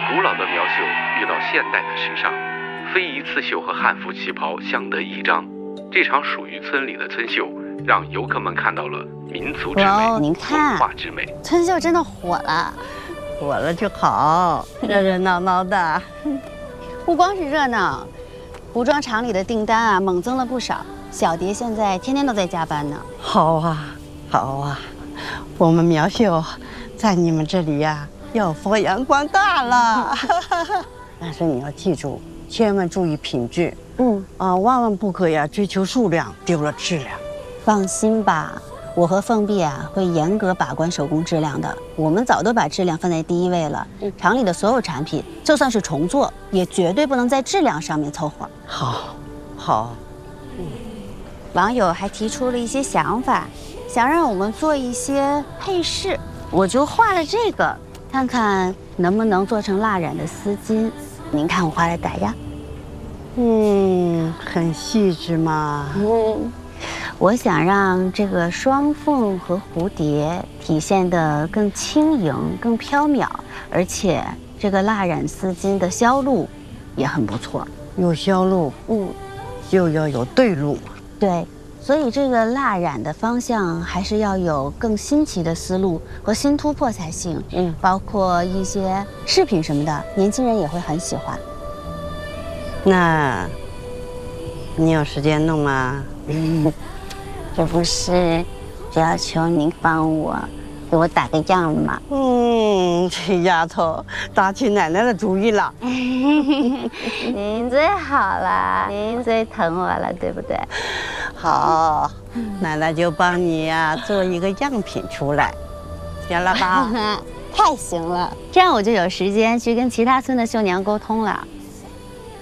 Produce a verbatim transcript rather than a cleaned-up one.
古老的苗绣遇到现代的时尚，非遗刺绣和汉服旗袍相得益彰。这场属于村里的村秀，让游客们看到了民族之美、 您看， 文化之美。 村秀真的火了， 火了就好，热热闹闹的。 不光是热闹，服装厂里的订单啊猛增了不少。小蝶现在天天都在加班呢。 好啊，好啊，我们苗绣在你们这里呀、啊、要发扬光大了。但是你要记住，千万注意品质。嗯啊，万万不可呀追求数量，丢了质量。 放心吧，我和凤碧啊会严格把关手工质量的。我们早都把质量放在第一位了。嗯，厂里的所有产品，就算是重做，也绝对不能在质量上面凑合。 好，好。 嗯，网友还提出了一些想法，想让我们做一些配饰，我就画了这个，看看能不能做成蜡染的丝巾。您看我画的咋样？ 嗯，很细致嘛。 嗯，我想让这个双凤和蝴蝶体现得更轻盈、更飘渺，而且这个蜡染丝巾的销路也很不错。 有销路，嗯，就要有对路。 对，所以这个蜡染的方向还是要有更新奇的思路和新突破才行。嗯，包括一些饰品什么的，年轻人也会很喜欢。 那，你有时间弄吗？ 嗯，这不是只要求您帮我给我打个样吗？ 嗯，这丫头打起奶奶的主意了。 您最好了，您最疼我了，对不对？ 好，奶奶就帮你呀、啊、做一个样品出来，行了吧？ 太行了，这样我就有时间去跟其他村的绣娘沟通了。